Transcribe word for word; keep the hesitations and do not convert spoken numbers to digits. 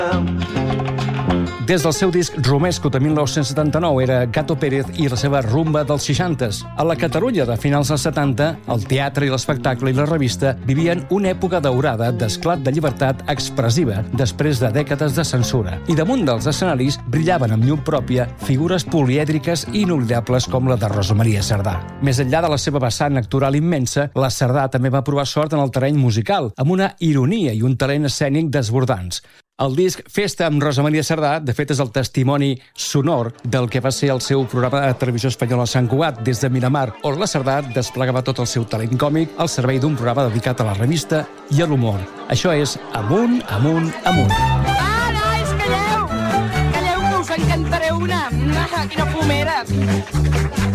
Des del seu disc Romesco de mil nou-cents setanta-nou era Gato Pérez i la seva rumba dels seixantes. A la Catalunya de finals dels setanta, el teatre i l'espectacle i la revista vivien una època daurada d'esclat de llibertat expressiva després de dècades de censura. I damunt dels escenaris brillaven amb llum pròpia figures polièdriques i inolvidables com la de Rosa Maria Sardà. Més enllà de la seva vessant actoral immensa, la Sardà també va provar sort en el terreny musical, amb una ironia i un talent escènic desbordants. El disc Festa amb Rosa Maria Sardà, de fet, és el testimoni sonor del que va ser el seu programa de televisió espanyola a Sant Cugat, des de Miramar, on la Sardà desplegava tot el seu talent còmic al servei d'un programa dedicat a la revista i a l'humor. Això és Amunt, Amunt, Amunt. Ah, nois, calleu! Calleu, que us en cantaré una. Ah, quina fumera!